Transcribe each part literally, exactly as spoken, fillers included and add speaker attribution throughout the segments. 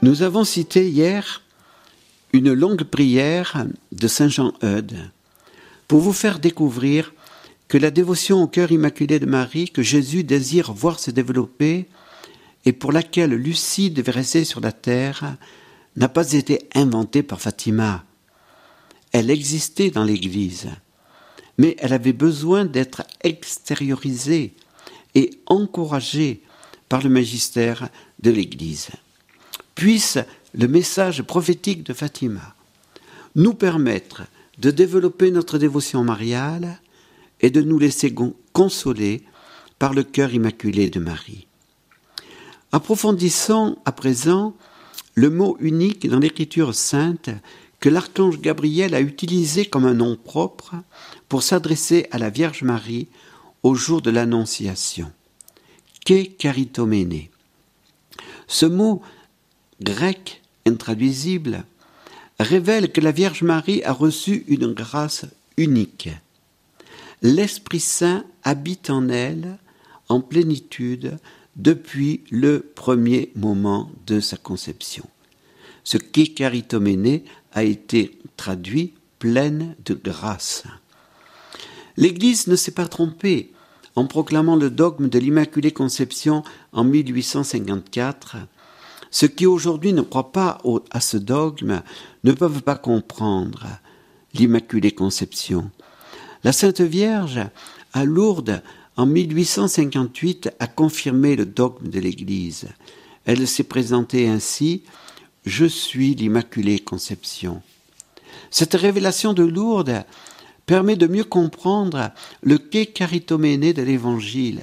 Speaker 1: Nous avons cité hier une longue prière de saint Jean Eudes pour vous faire découvrir que la dévotion au cœur immaculé de Marie, que Jésus désire voir se développer et pour laquelle Lucie devait rester sur la terre, n'a pas été inventée par Fatima. Elle existait dans l'Église, mais elle avait besoin d'être extériorisée et encouragée par le magistère de l'Église. Puisse le message prophétique de Fatima nous permettre de développer notre dévotion mariale et de nous laisser consoler par le cœur immaculé de Marie. Approfondissons à présent le mot unique dans l'Écriture sainte que l'archange Gabriel a utilisé comme un nom propre pour s'adresser à la Vierge Marie au jour de l'Annonciation. Ke charitomene. Ce mot grec intraduisible révèle que la Vierge Marie a reçu une grâce unique. L'Esprit Saint habite en elle en plénitude depuis le premier moment de sa conception. Ce Ke charitomene a été traduit pleine de grâce. L'Église ne s'est pas trompée en proclamant le dogme de l'Immaculée Conception en mille huit cent cinquante-quatre. Ceux qui aujourd'hui ne croient pas au, à ce dogme ne peuvent pas comprendre l'Immaculée Conception. La Sainte Vierge, à Lourdes, en mille huit cent cinquante-huit, a confirmé le dogme de l'Église. Elle s'est présentée ainsi: « Je suis l'Immaculée Conception ». Cette révélation de Lourdes permet de mieux comprendre le Ke charitomene de l'Évangile.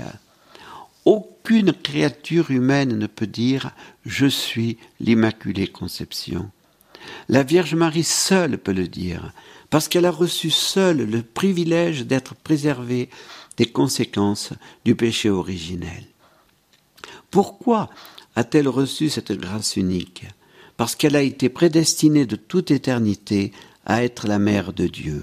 Speaker 1: Aucune créature humaine ne peut dire « Je suis l'Immaculée Conception ». La Vierge Marie seule peut le dire, parce qu'elle a reçu seule le privilège d'être préservée des conséquences du péché originel. Pourquoi a-t-elle reçu cette grâce unique ? Parce qu'elle a été prédestinée de toute éternité à être la mère de Dieu.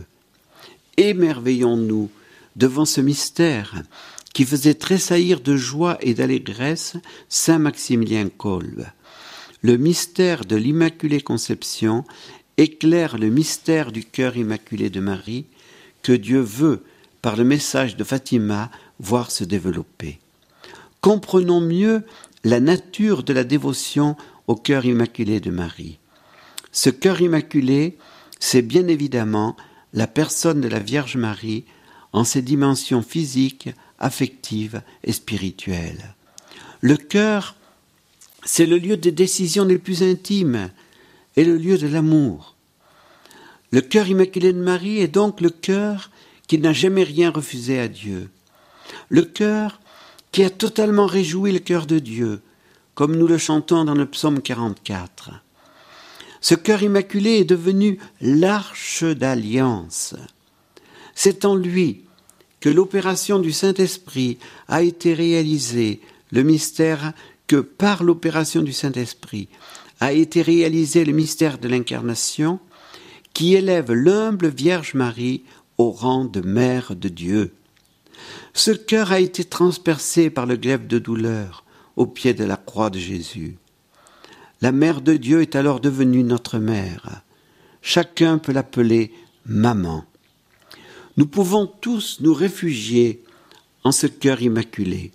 Speaker 1: Émerveillons-nous devant ce mystère qui faisait tressaillir de joie et d'allégresse saint Maximilien Kolbe. Le mystère de l'Immaculée Conception éclaire le mystère du cœur immaculé de Marie que Dieu veut, par le message de Fatima, voir se développer. Comprenons mieux la nature de la dévotion au cœur immaculé de Marie. Ce cœur immaculé, c'est bien évidemment la personne de la Vierge Marie en ses dimensions physiques, affectives et spirituelles. Le cœur, c'est le lieu des décisions les plus intimes et le lieu de l'amour. Le cœur immaculé de Marie est donc le cœur qui n'a jamais rien refusé à Dieu. Le cœur qui a totalement réjoui le cœur de Dieu, comme nous le chantons dans le psaume quarante-quatre. Ce cœur immaculé est devenu l'arche d'alliance. C'est en lui que l'opération du Saint-Esprit a été réalisée, le mystère que par l'opération du Saint-Esprit a été réalisé le mystère de l'incarnation qui élève l'humble Vierge Marie au rang de Mère de Dieu. Ce cœur a été transpercé par le glaive de douleur au pied de la croix de Jésus. La Mère de Dieu est alors devenue notre mère. Chacun peut l'appeler maman. Nous pouvons tous nous réfugier en ce cœur immaculé.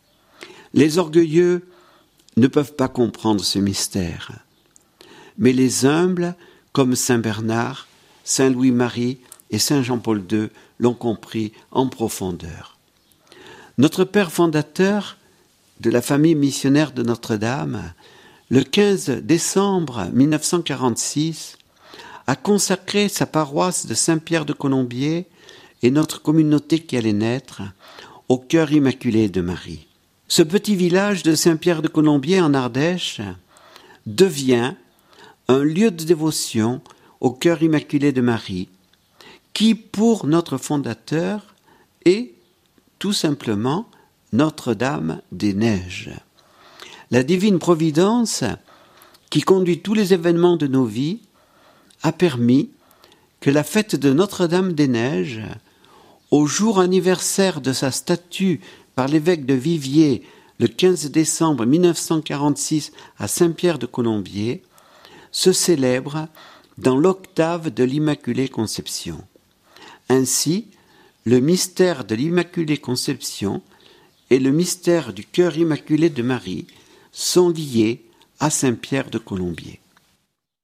Speaker 1: Les orgueilleux ne peuvent pas comprendre ce mystère, mais les humbles, comme saint Bernard, saint Louis-Marie et saint Jean-Paul deux, l'ont compris en profondeur. Notre père fondateur de la famille missionnaire de Notre-Dame, le quinze décembre mille neuf cent quarante-six, a consacré sa paroisse de Saint-Pierre de Colombier et notre communauté qui allait naître au cœur immaculé de Marie. Ce petit village de Saint-Pierre de Colombier en Ardèche devient un lieu de dévotion au cœur immaculé de Marie, qui, pour notre fondateur, est tout simplement Notre-Dame des Neiges. La divine providence, qui conduit tous les événements de nos vies, a permis que la fête de Notre-Dame des Neiges, au jour anniversaire de sa statue par l'évêque de Viviers le quinze décembre mille neuf cent quarante-six à Saint-Pierre-de-Colombier, se célèbre dans l'octave de l'Immaculée Conception. Ainsi, le mystère de l'Immaculée Conception et le mystère du cœur immaculé de Marie sont liés à Saint-Pierre-de-Colombier.